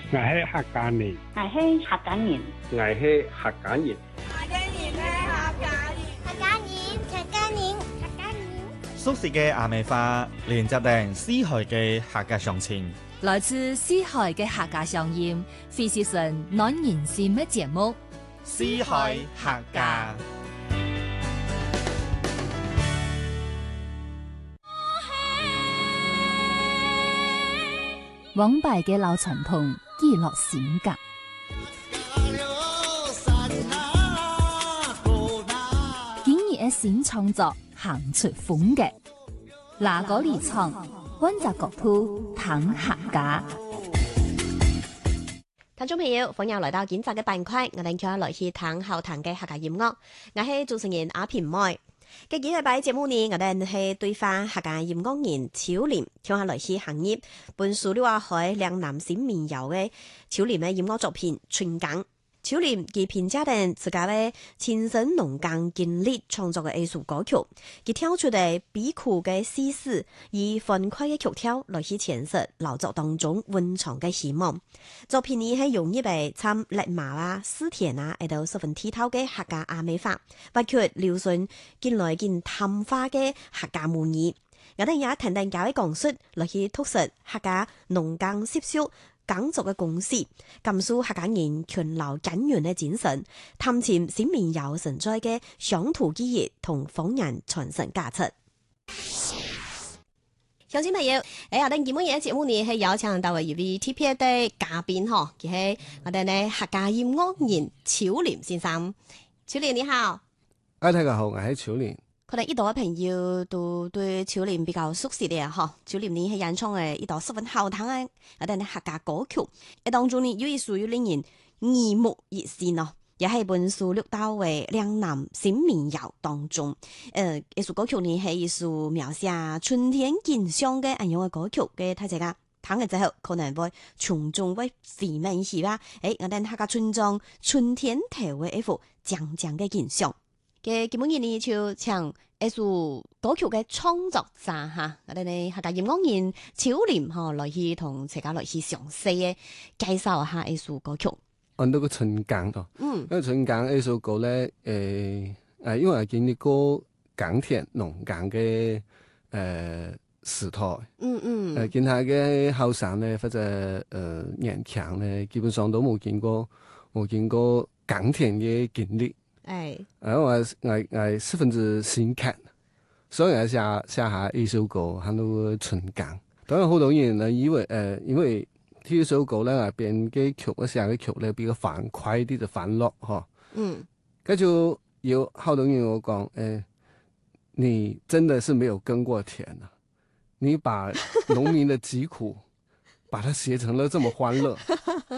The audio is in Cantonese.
我係客家人， 我係客家人， 我係客家人， 熟悉嘅阿美花，連接定四海嘅客家鄉情， 來自四海嘅客家鄉音，非是純暖人心嘅節目。 四海客家。 往敗嘅老傳統，記錄性格。今日嘅新創作，行出風格。哪個離場？溫習國土，談客家。 聽眾朋友，歡迎來到今集嘅板塊，我哋今日來去談後談嘅客家音樂。我係主持人阿平妹。嘅幾日擺節目呢，我哋係對翻客家音樂人超廉，聽下來去行業，本書了話喺兩南省民謠嘅超廉嘅音樂作品《春耕》。超廉佢評價定自家嘅親身農耕經歷創作嘅藝術歌曲，佢挑出嚟悲苦嘅事實，以歡快嘅曲調來去詮釋勞作當中溫藏嘅希望。作品呢係容易被參瀝麻啊、絲田啊，喺度十分剔透嘅客家阿美法，包括廖順見來見淡化嘅客家滿意。我哋也聽聽教嘅講述來去突出客家農耕習俗耕作嘅公司，甘肅客家人勤勞耕耘嘅精神，探尋新民謠存在嘅鄉土記憶同方言傳承價值。鄉親朋友，我哋今日嘅節目呢係邀請到一位特別嘅嘉賓嗬，佢係我哋呢客家音樂人超廉先生。超廉你好， 大家好，我係超廉。 可能呢度嘅朋友都對超廉比較熟悉啲啊，超廉呢係演唱嘅呢度十分好聽嘅我哋客家歌曲，當中呢有一首令人耳目一新咯，也係本書錄到嘅兩南新民謠當中。呢首歌曲呢係一首描寫春天景象嘅咁樣嘅歌曲嘅，大家聽嘅之後可能會從中會回味起啦。我哋客家村莊春天頭嘅一幅靜靜嘅景象。嘅基本嘅呢就唱一首歌曲嘅創作者嚇，我哋呢客家音樂人超廉嚇來去同大家來去詳細嘅介紹下一首歌曲。 按到個春耕咯，因為春耕呢首歌咧，因為經歷過耕田農耕嘅時代，見下嘅後生咧或者年輕咧，基本上都冇見過耕田嘅經歷。我十分之新鮮，所以寫下呢首歌，喺度春耕。當然好多人呢以為因為呢首歌咧入邊嘅曲，我寫嘅曲咧比較歡快啲，就歡樂嗬。跟住有好多人我講，你真的是沒有耕過田啊！你把農民的疾苦，把它寫成了這麼歡樂。